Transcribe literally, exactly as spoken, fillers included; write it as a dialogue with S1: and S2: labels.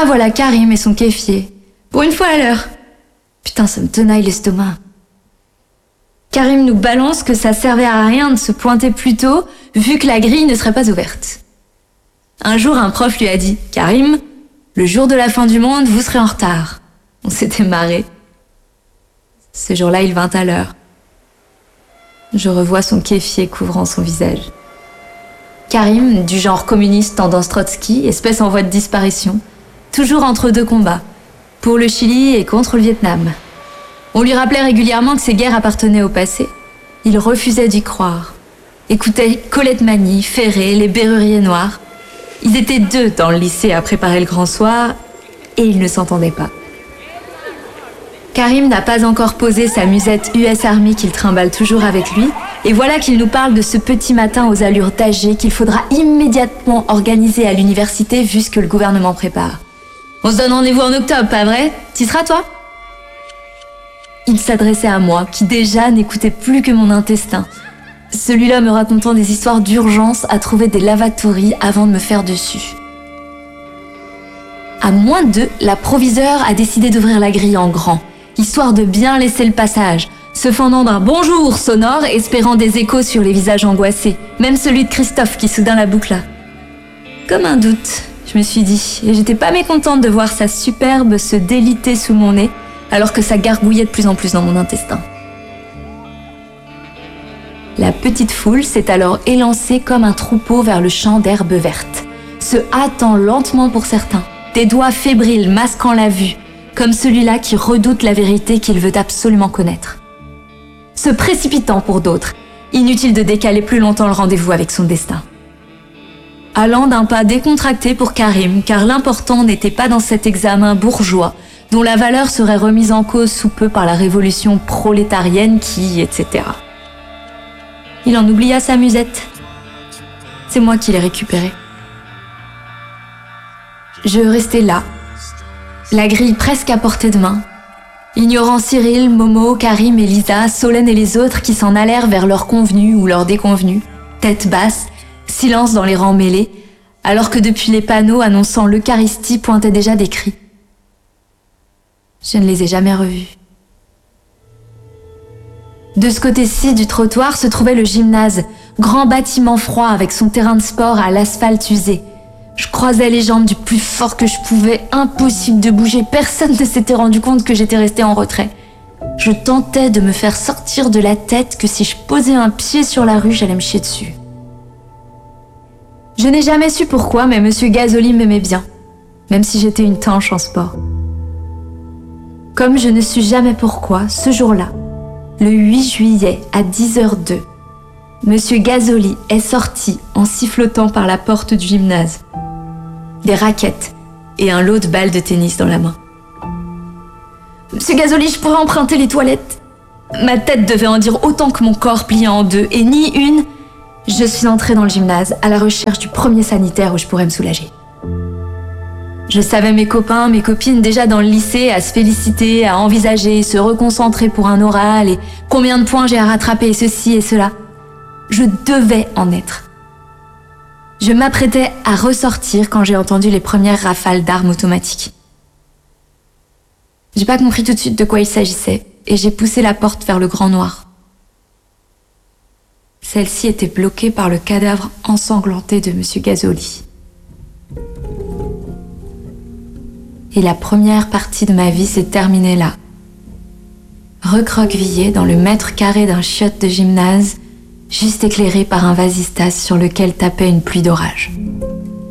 S1: Ah voilà Karim et son kéfier. Pour une fois à l'heure. Putain, ça me tenaille l'estomac. Karim nous balance que ça servait à rien de se pointer plus tôt, vu que la grille ne serait pas ouverte. Un jour, un prof lui a dit « Karim, le jour de la fin du monde, vous serez en retard. » On s'était marré. Ce jour-là, il vint à l'heure. Je revois son kéfier couvrant son visage. Karim, du genre communiste tendance Trotsky, espèce en voie de disparition, toujours entre deux combats, pour le Chili et contre le Vietnam. On lui rappelait régulièrement que ces guerres appartenaient au passé. Il refusait d'y croire. Écoutait Colette Mani, Ferré, les Berruriers Noirs. Ils étaient deux dans le lycée à préparer le grand soir et ils ne s'entendaient pas. Karim n'a pas encore posé sa musette U S Army qu'il trimballe toujours avec lui, et voilà qu'il nous parle de ce petit matin aux allures d'âgé qu'il faudra immédiatement organiser à l'université vu ce que le gouvernement prépare. On se donne rendez-vous en octobre, pas vrai? T'y seras, toi? Il s'adressait à moi, qui déjà n'écoutais plus que mon intestin. Celui-là me racontant des histoires d'urgence à trouver des lavatories avant de me faire dessus. À moins deux, la proviseure a décidé d'ouvrir la grille en grand, histoire de bien laisser le passage, se fendant d'un bonjour sonore, espérant des échos sur les visages angoissés, même celui de Christophe qui soudain la boucla. Comme un doute, je me suis dit, et j'étais pas mécontente de voir sa superbe se déliter sous mon nez, alors que ça gargouillait de plus en plus dans mon intestin. La petite foule s'est alors élancée comme un troupeau vers le champ d'herbe verte, se hâtant lentement pour certains, des doigts fébriles masquant la vue, comme celui-là qui redoute la vérité qu'il veut absolument connaître. Se précipitant pour d'autres, inutile de décaler plus longtemps le rendez-vous avec son destin. Allant d'un pas décontracté pour Karim, car l'important n'était pas dans cet examen bourgeois, dont la valeur serait remise en cause sous peu par la révolution prolétarienne qui, et cetera. Il en oublia sa musette. C'est moi qui l'ai récupérée. Je restais là, la grille presque à portée de main, ignorant Cyril, Momo, Karim et Lisa, Solène et les autres qui s'en allèrent vers leur convenu ou leur déconvenu, tête basse, silence dans les rangs mêlés, alors que depuis les panneaux annonçant l'Eucharistie pointaient déjà des cris. Je ne les ai jamais revus. De ce côté-ci du trottoir se trouvait le gymnase, grand bâtiment froid avec son terrain de sport à l'asphalte usé. Je croisais les jambes du plus fort que je pouvais, impossible de bouger, personne ne s'était rendu compte que j'étais restée en retrait. Je tentais de me faire sortir de la tête que si je posais un pied sur la rue, j'allais me chier dessus. Je n'ai jamais su pourquoi, mais Monsieur Gasoli m'aimait bien, même si j'étais une tanche en sport. Comme je ne suis jamais pourquoi, ce jour-là, le huit juillet à dix heures zéro deux, Monsieur Gasoli est sorti en sifflotant par la porte du gymnase. Des raquettes et un lot de balles de tennis dans la main. « Monsieur Gasoli, je pourrais emprunter les toilettes ?» Ma tête devait en dire autant que mon corps plié en deux, et ni une, je suis entrée dans le gymnase à la recherche du premier sanitaire où je pourrais me soulager. Je savais mes copains, mes copines déjà dans le lycée à se féliciter, à envisager, se reconcentrer pour un oral et combien de points j'ai à rattraper, ceci et cela. Je devais en être. Je m'apprêtais à ressortir quand j'ai entendu les premières rafales d'armes automatiques. J'ai pas compris tout de suite de quoi il s'agissait et j'ai poussé la porte vers le grand noir. Celle-ci était bloquée par le cadavre ensanglanté de Monsieur Gasoli. Et la première partie de ma vie s'est terminée là. Recroquevillée dans le mètre carré d'un chiotte de gymnase, juste éclairé par un vasistas sur lequel tapait une pluie d'orage.